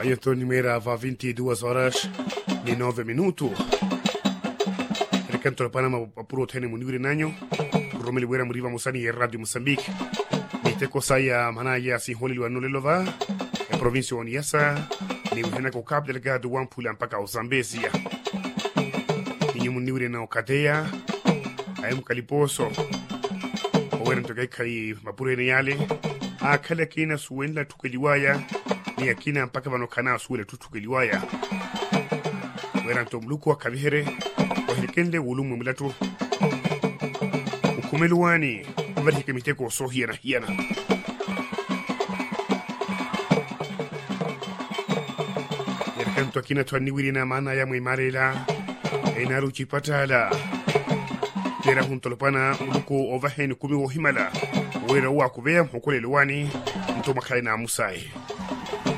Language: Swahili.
Ayrton Nimera va 22 horas e 9 minutos. El canto de Panamá apuro tiene un libre año. Romelu Buera muriva musani e Radio Mozambique. Nite cosa ya manaya si holi lo anole lo va. E provincia oniasa ni uhena ko cap delegado wan pula mpaka Zambezia. Ni mun libre na okatea. Ayum kaliposo. Owera ntokai kai mapure ne yale. Akala kina suwenda tukeliwaya. Ni akina mpaka vanokana suwele tutukeliwaya. Wera ntomluku wa kabihere. Wahilikende wulumu milatu. Ukumeluwani. Mvali miteko so hiena. Yerkanto akina tuaniwiri na mana ya mwimarela. Enaru chipatala. Tera huntolopana uluku ovaheni kumi wohimala. Wera uwa kubea mkule luwani. Mtomakale na musai.